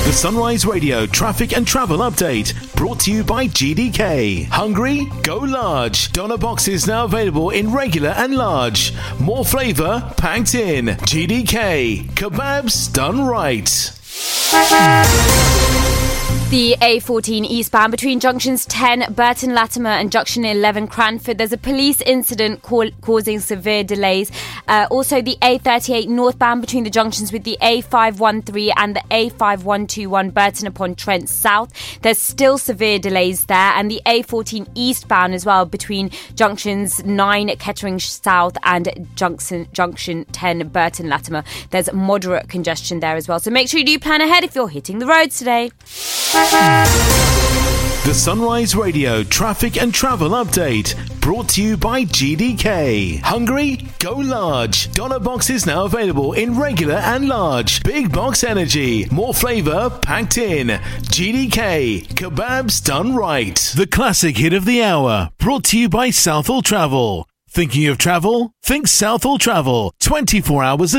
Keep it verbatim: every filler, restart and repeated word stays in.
The Sunrise Radio traffic and travel update brought to you by G D K. Hungry? Go large. Doner boxes now available in regular and large. More flavour packed in. G D K. Kebabs done right. The A fourteen eastbound between junctions ten Burton Latimer and junction eleven Cranford, there's a police incident ca- causing severe delays. Uh, also the A thirty-eight northbound between the junctions with the A five one three and the A five one two one Burton upon Trent South, there's still severe delays there. And the A fourteen eastbound as well between junctions nine Kettering South and junction, junction ten Burton Latimer, there's moderate congestion there as well. So make sure you do plan ahead if you're hitting the roads today. The Sunrise Radio traffic and travel update brought to you by G D K. Hungry? Go large. Doner boxes now available in regular and large. Big box energy. More flavour packed in. G D K. Kebabs done right. The classic hit of the hour brought to you by Southall Travel. Thinking of travel? Think Southall Travel. twenty-four hours a